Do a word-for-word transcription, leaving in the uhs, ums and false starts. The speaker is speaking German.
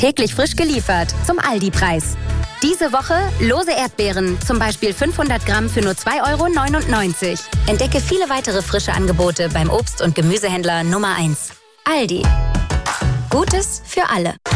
Täglich frisch geliefert zum Aldi-Preis. Diese Woche lose Erdbeeren, zum Beispiel fünfhundert Gramm für nur zwei Euro neunundneunzig. Entdecke viele weitere frische Angebote beim Obst- und Gemüsehändler Nummer eins. Aldi. Gutes für alle.